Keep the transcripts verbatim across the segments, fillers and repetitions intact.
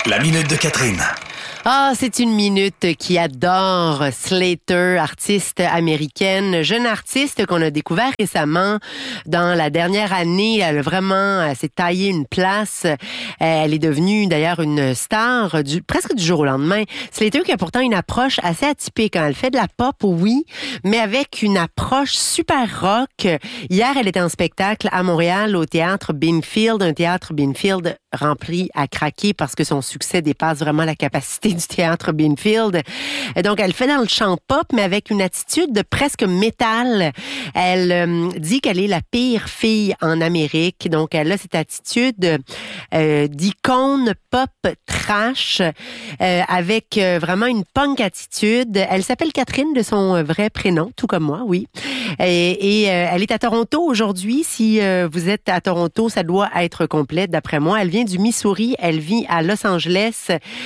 La minute de Catherine. Ah, c'est une minute qui adore Slater, artiste américaine, jeune artiste qu'on a découvert récemment dans la dernière année. Elle a vraiment elle s'est taillée une place. Elle est devenue d'ailleurs une star du, presque du jour au lendemain. Slater qui a pourtant une approche assez atypique. Elle fait de la pop, oui, mais avec une approche super rock. Hier, elle était en spectacle à Montréal au théâtre Binfield, un théâtre Binfield rempli à craquer parce que son succès dépasse vraiment la capacité du théâtre Binfield. Donc, elle fait dans le chant pop, mais avec une attitude de presque métal. Elle euh, dit qu'elle est la pire fille en Amérique. Donc, elle a cette attitude euh, d'icône pop trash euh, avec euh, vraiment une punk attitude. Elle s'appelle Catherine de son vrai prénom, tout comme moi, oui. Et, et euh, elle est à Toronto aujourd'hui. Si euh, vous êtes à Toronto, ça doit être complet, d'après moi. Elle vient du Missouri. Elle vit à Los Angeles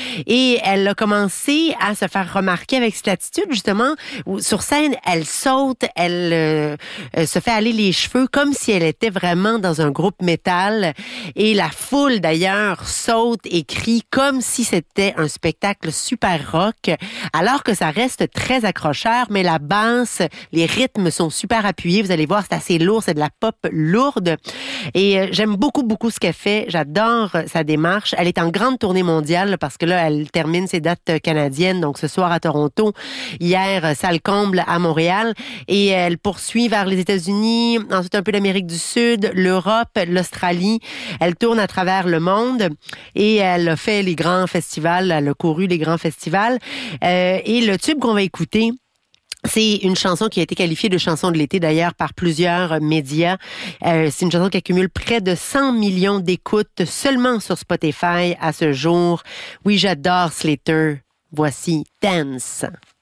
et elle a commencé à se faire remarquer avec cette attitude, justement, où sur scène, elle saute, elle euh, se fait aller les cheveux comme si elle était vraiment dans un groupe métal. Et la foule, d'ailleurs, saute et crie comme si c'était un spectacle super rock, alors que ça reste très accrocheur, mais la basse, les rythmes sont super appuyés. Vous allez voir, c'est assez lourd, c'est de la pop lourde. Et euh, j'aime beaucoup, beaucoup ce qu'elle fait. J'adore sa démarche. Elle est en grande tournée mondiale parce que là, elle termine ses dates canadiennes. Donc, ce soir à Toronto, hier, salle comble à Montréal. Et elle poursuit vers les États-Unis, ensuite un peu l'Amérique du Sud, l'Europe, l'Australie. Elle tourne à travers le monde et elle a fait les grands festivals. Elle a couru les grands festivals. Euh, et le tube qu'on va écouter, c'est une chanson qui a été qualifiée de chanson de l'été d'ailleurs par plusieurs médias. Euh, c'est une chanson qui accumule près de cent millions d'écoutes seulement sur Spotify à ce jour. Oui, j'adore Slater. Voici Dance.